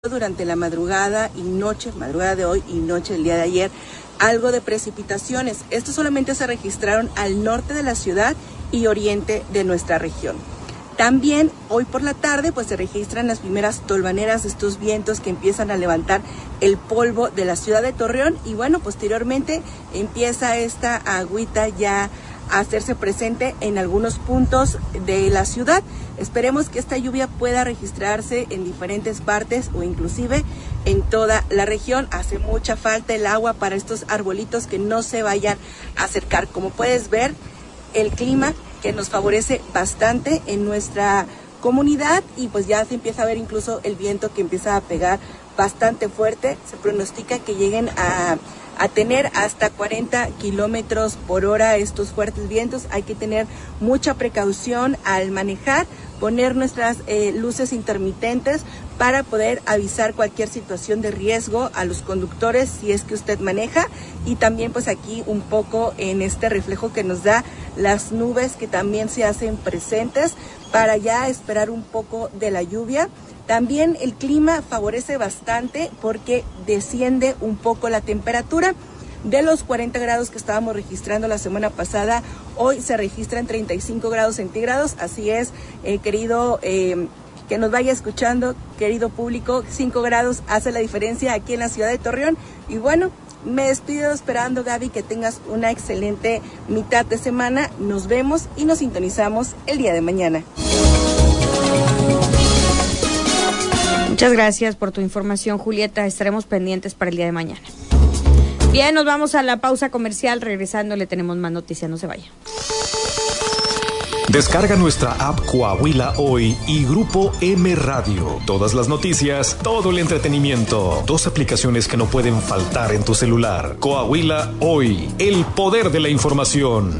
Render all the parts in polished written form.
durante la madrugada de hoy y noche del día de ayer, algo de precipitaciones. Estos solamente se registraron al norte de la ciudad y oriente de nuestra región. También hoy por la tarde pues se registran las primeras tolvaneras de estos vientos que empiezan a levantar el polvo de la ciudad de Torreón y bueno, posteriormente empieza esta agüita ya a hacerse presente en algunos puntos de la ciudad. Esperemos que esta lluvia pueda registrarse en diferentes partes o inclusive en toda la región. Hace mucha falta el agua para estos arbolitos que no se vayan a acercar. Como puedes ver, el clima que nos favorece bastante en nuestra comunidad y pues ya se empieza a ver incluso el viento que empieza a pegar bastante fuerte. Se pronostica que lleguen a tener hasta 40 kilómetros por hora estos fuertes vientos. Hay que tener mucha precaución al manejar, poner nuestras luces intermitentes para poder avisar cualquier situación de riesgo a los conductores si es que usted maneja. Y también pues aquí un poco en este reflejo que nos da las nubes que también se hacen presentes para ya esperar un poco de la lluvia. También el clima favorece bastante porque desciende un poco la temperatura. De los 40 grados que estábamos registrando la semana pasada, hoy se registran 35 grados centígrados. Así es, querido que nos vaya escuchando, querido público, 5 grados hace la diferencia aquí en la ciudad de Torreón. Y bueno, me despido esperando, Gaby, que tengas una excelente mitad de semana. Nos vemos y nos sintonizamos el día de mañana. Muchas gracias por tu información, Julieta. Estaremos pendientes para el día de mañana. Bien, nos vamos a la pausa comercial. Regresando le tenemos más noticias, no se vaya. Descarga nuestra app Coahuila Hoy y Grupo M Radio. Todas las noticias, todo el entretenimiento. 2 aplicaciones que no pueden faltar en tu celular. Coahuila Hoy, el poder de la información.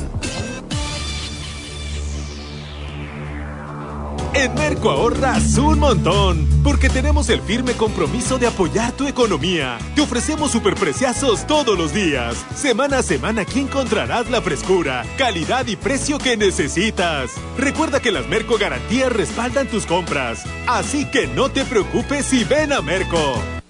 En Merco ahorras un montón, porque tenemos el firme compromiso de apoyar tu economía. Te ofrecemos superpreciazos todos los días. Semana a semana aquí encontrarás la frescura, calidad y precio que necesitas. Recuerda que las Merco Garantías respaldan tus compras, así que no te preocupes y ven a Merco.